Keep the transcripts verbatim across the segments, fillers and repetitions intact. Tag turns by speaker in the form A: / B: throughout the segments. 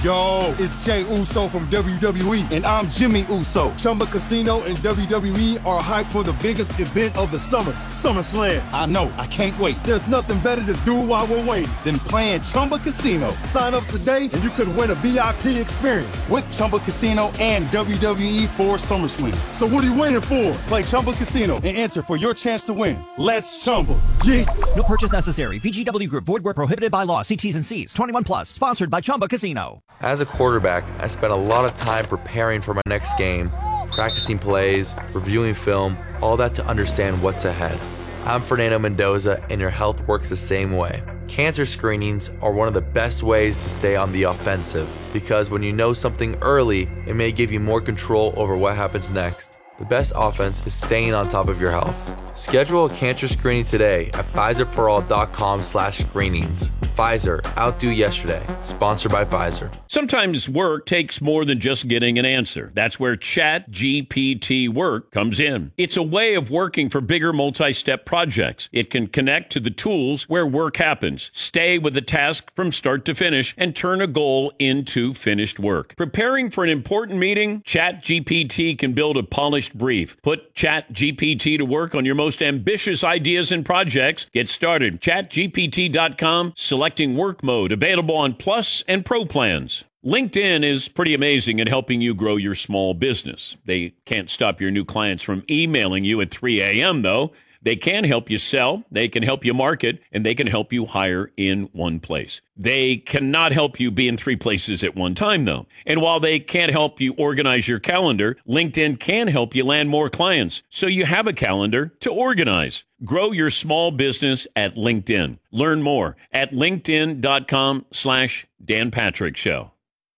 A: Yo, it's Jey Uso from W W E, and I'm Jimmy Uso. Chumba Casino and W W E are hyped for the biggest event of the summer, SummerSlam. I know, I can't wait. There's nothing better to do while we're waiting than playing Chumba Casino. Sign up today and you could win a V I P experience with Chumba Casino and W W E for SummerSlam. So what are you waiting for? Play Chumba Casino and enter for your chance to win. Let's Chumba. Yeah.
B: No purchase necessary. V G W Group. Void where prohibited by law. See T's and C's. twenty-one plus. Sponsored by Chumba Casino.
C: As a quarterback, I spent a lot of time preparing for my next game, practicing plays, reviewing film, all that to understand what's ahead. I'm Fernando Mendoza, and your health works the same way. Cancer screenings are one of the best ways to stay on the offensive, because when you know something early, it may give you more control over what happens next. The best offense is staying on top of your health. Schedule a cancer screening today at Pfizer for all dot com slash screenings. Pfizer, outdo yesterday. Sponsored by Pfizer.
D: Sometimes work takes more than just getting an answer. That's where Chat G P T Work comes in. It's a way of working for bigger multi-step projects. It can connect to the tools where work happens, stay with the task from start to finish, and turn a goal into finished work. Preparing for an important meeting, Chat G P T can build a polished brief. Put Chat G P T to work on your most ambitious ideas and projects. Get started. chat G P T dot com, selecting work mode, available on Plus and Pro plans. LinkedIn is pretty amazing at helping you grow your small business. They can't stop your new clients from emailing you at three a.m., though. They can help you sell, they can help you market, and they can help you hire in one place. They cannot help you be in three places at one time, though. And while they can't help you organize your calendar, LinkedIn can help you land more clients, so you have a calendar to organize. Grow your small business at LinkedIn. Learn more at linkedin.com slash Dan Patrick Show.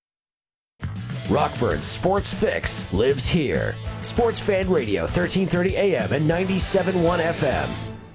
E: Rockford's Sports Fix lives here. Sports Fan Radio, thirteen thirty A M and ninety-seven point one F M.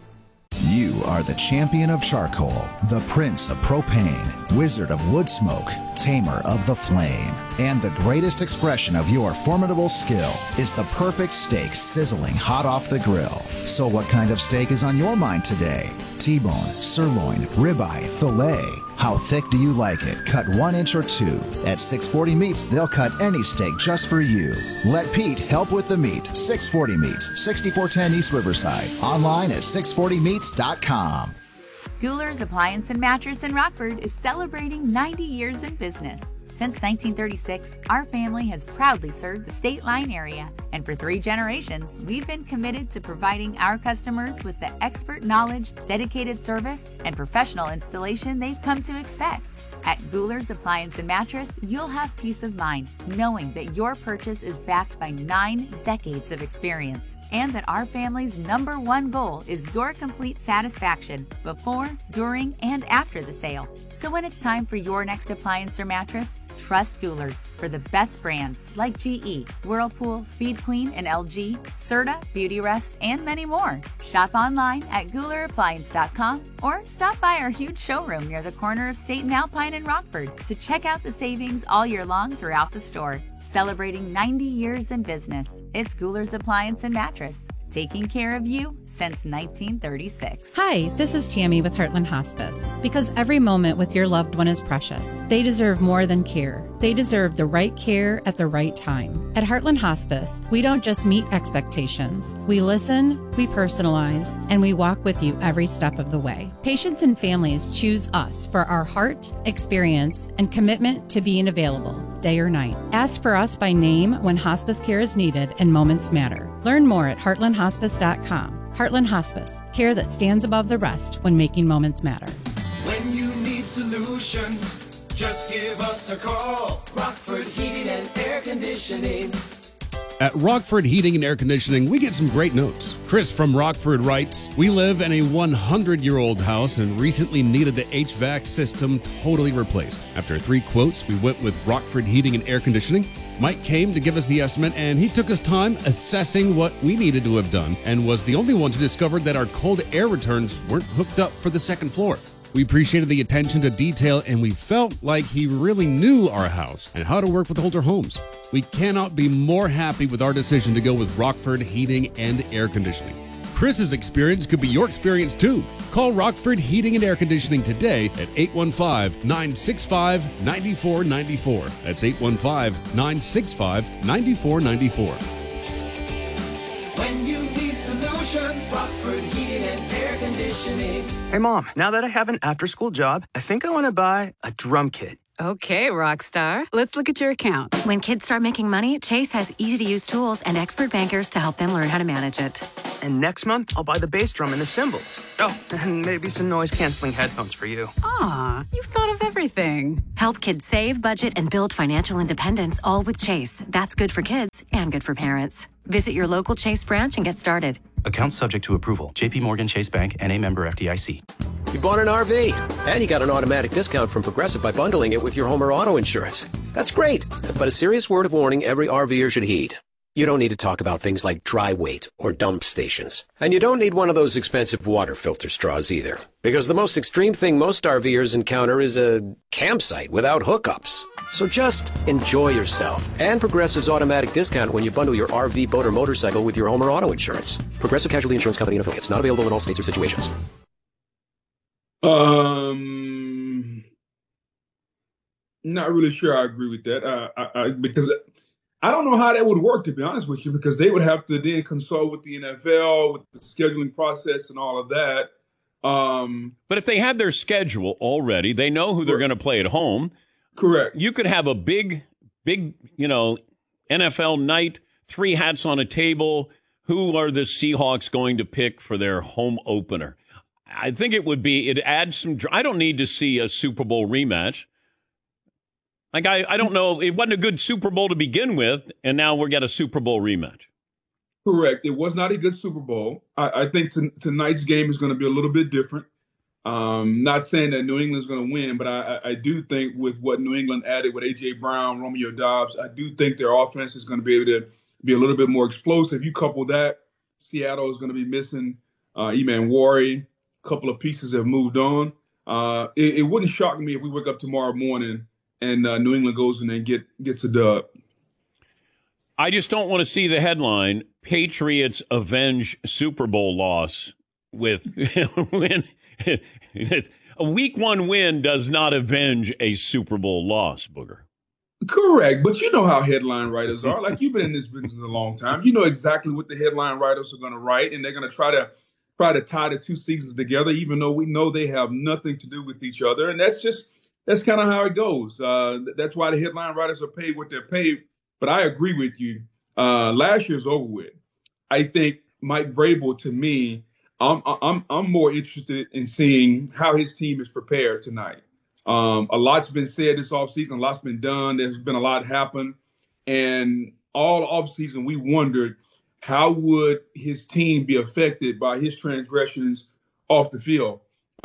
F: You are the champion of charcoal, the prince of propane, wizard of wood smoke, tamer of the flame. And the greatest expression of your formidable skill is the perfect steak sizzling hot off the grill. So what kind of steak is on your mind today? T-bone, sirloin, ribeye, filet. How thick do you like it? Cut one inch or two. At six forty Meats, they'll cut any steak just for you. Let Pete help with the meat. six forty Meats, sixty-four ten East Riverside. Online at six forty meats dot com.
G: Guler's Appliance and Mattress in Rockford is celebrating ninety years in business. Since nineteen thirty-six, our family has proudly served the State Line area, and for three generations, we've been committed to providing our customers with the expert knowledge, dedicated service, and professional installation they've come to expect. At Guler's Appliance and Mattress, you'll have peace of mind knowing that your purchase is backed by nine decades of experience, and that our family's number one goal is your complete satisfaction before, during, and after the sale. So when it's time for your next appliance or mattress, trust Guler's for the best brands like G E, Whirlpool, Speed Queen, and L G, Serta, Beautyrest, and many more. Shop online at Guler Appliance dot com or stop by our huge showroom near the corner of State and Alpine in Rockford to check out the savings all year long throughout the store. Celebrating ninety years in business, it's Guler's Appliance and Mattress, taking care of you since nineteen thirty-six.
H: Hi, this is Tammy with Heartland Hospice. Because every moment with your loved one is precious, they deserve more than care. They deserve the right care at the right time. At Heartland Hospice, we don't just meet expectations. We listen, we personalize, and we walk with you every step of the way. Patients and families choose us for our heart, experience, and commitment to being available, day or night. Ask for us by name when hospice care is needed and moments matter. Learn more at heartland hospice dot com. Heartland Hospice, care that stands above the rest when making moments matter.
I: When you need solutions, just give us a call. Rockford Heating and Air Conditioning.
J: At Rockford Heating and Air Conditioning, we get some great notes. Chris from Rockford writes, "We live in a hundred-year-old house and recently needed the H V A C system totally replaced. After three quotes, we went with Rockford Heating and Air Conditioning. Mike came to give us the estimate, and he took his time assessing what we needed to have done and was the only one to discover that our cold air returns weren't hooked up for the second floor. We appreciated the attention to detail, and we felt like he really knew our house and how to work with older homes. We cannot be more happy with our decision to go with Rockford Heating and Air Conditioning. Chris's experience could be your experience too. Call Rockford Heating and Air Conditioning today at eight one five, nine six five, nine four nine four. That's eight one five, nine six five, nine four nine four.
I: When you need solutions, Rockford Heating and Air Conditioning.
K: Hey, Mom, now that I have an after-school job, I think I want to buy a drum kit.
L: Okay, Rockstar. Let's look at your account.
M: When kids start making money, Chase has easy-to-use tools and expert bankers to help them learn how to manage it.
K: And next month, I'll buy the bass drum and the cymbals. Oh, and maybe some noise-canceling headphones for you.
L: Aw, you've thought of everything.
M: Help kids save, budget, and build financial independence, all with Chase. That's good for kids and good for parents. Visit your local Chase branch and get started.
N: Account subject to approval. J P Morgan Chase Bank, N A member F D I C.
O: You bought an R V, and you got an automatic discount from Progressive by bundling it with your home or auto insurance. That's great, but a serious word of warning every RVer should heed. You don't need to talk about things like dry weight or dump stations. And you don't need one of those expensive water filter straws either. Because the most extreme thing most RVers encounter is a campsite without hookups. So just enjoy yourself. And Progressive's automatic discount when you bundle your R V, boat, or motorcycle with your home or auto insurance. Progressive Casualty Insurance Company and affiliates. Not available in all states or situations.
P: Um, not really sure I agree with that. Uh, I, I, because I don't know how that would work, to be honest with you, because they would have to then consult with the N F L, with the scheduling process and all of that. Um,
D: but if they had their schedule already, they know who they're going to play at home.
P: Correct.
D: You could have a big, big, you know, N F L night, three hats on a table. Who are the Seahawks going to pick for their home opener? I think it would be, it adds some, I don't need to see a Super Bowl rematch. Like, I, I don't know, it wasn't a good Super Bowl to begin with, and now we're getting a Super Bowl rematch.
P: Correct. It was not a good Super Bowl. I, I think t- tonight's game is going to be a little bit different. Um, not saying that New England's going to win, but I, I do think with what New England added with A J. Brown, Romeo Doubs, I do think their offense is going to be able to be a little bit more explosive. You couple that, Seattle is going to be missing uh, Eman Wari. A couple of pieces have moved on. Uh, it, it wouldn't shock me if we wake up tomorrow morning and uh, New England goes in and get gets a dub.
D: I just don't want to see the headline, Patriots avenge Super Bowl loss with when a week one win does not avenge a Super Bowl loss, Booger.
P: Correct, but you know how headline writers are. Like, you've been in this business a long time. You know exactly what the headline writers are going to write, and they're going to try to try to tie the two seasons together, even though we know they have nothing to do with each other. And that's just, that's kind of how it goes. Uh, that's why the headline writers are paid what they're paid. But I agree with you. Uh, last year's over with. I think Mike Vrabel, to me, I'm, I'm, I'm more interested in seeing how his team is prepared tonight. Um, a lot's been said this offseason, a lot's been done. There's been a lot happen. And all offseason, we wondered, how would his team be affected by his transgressions off the field?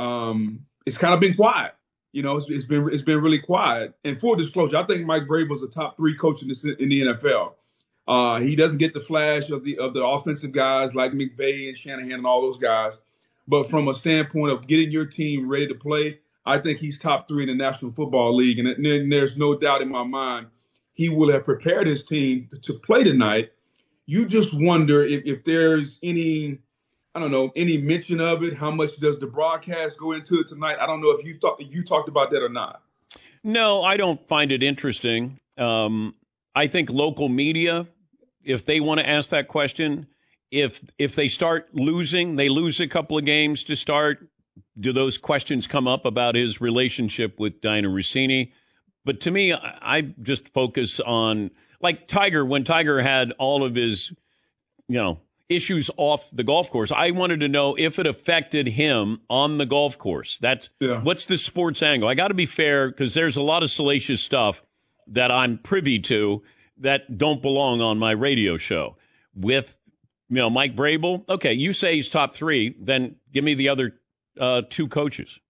P: Um, it's kind of been quiet. You know, it's, it's been it's been really quiet. And full disclosure, I think Mike Vrabel's a top three coach in, this, in the N F L. Uh, he doesn't get the flash of the of the offensive guys like McVay and Shanahan and all those guys. But from a standpoint of getting your team ready to play, I think he's top three in the National Football League. And, and there's no doubt in my mind he will have prepared his team to play tonight. You just wonder if, if there's any, I don't know, any mention of it. How much does the broadcast go into it tonight? I don't know if you thought you talked about that or not.
D: No, I don't find it interesting. Um, I think local media, if they want to ask that question, if if they start losing, they lose a couple of games to start, do those questions come up about his relationship with Diana Rossini? But to me, I, I just focus on, like Tiger, when Tiger had all of his, you know, issues off the golf course, I wanted to know if it affected him on the golf course. That's yeah. What's the sports angle? I got to be fair, because there's a lot of salacious stuff that I'm privy to that don't belong on my radio show. With, you know, Mike Vrabel, okay, you say he's top three, then give me the other uh, two coaches.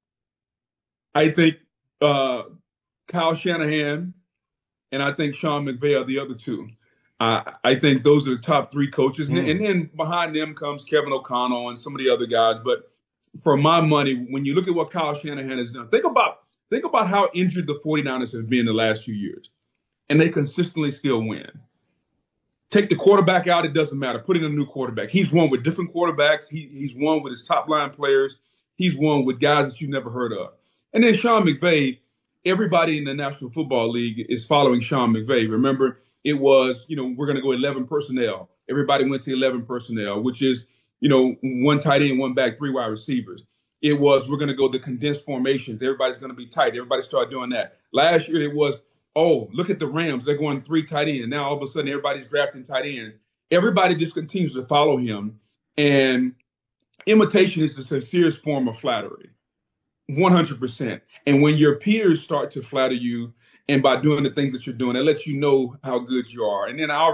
P: I think uh, Kyle Shanahan and I think Sean McVay are the other two. Uh, I think those are the top three coaches. Mm. And, and then behind them comes Kevin O'Connell and some of the other guys. But for my money, when you look at what Kyle Shanahan has done, think about think about how injured the 49ers have been the last few years. And they consistently still win. Take the quarterback out, it doesn't matter. Put in a new quarterback. He's won with different quarterbacks. He, he's won with his top line players. He's won with guys that you've never heard of. And then Sean McVay, everybody in the National Football League is following Sean McVay. Remember, it was, you know, we're going to go eleven personnel. Everybody went to eleven personnel, which is, you know, one tight end, one back, three wide receivers. It was, we're going to go the condensed formations. Everybody's going to be tight. Everybody started doing that. Last year, it was, oh, look at the Rams. They're going three tight ends. Now, all of a sudden, everybody's drafting tight ends. Everybody just continues to follow him. And imitation is the sincerest form of flattery, one hundred percent. And when your peers start to flatter you, and by doing the things that you're doing, it lets you know how good you are. And then I already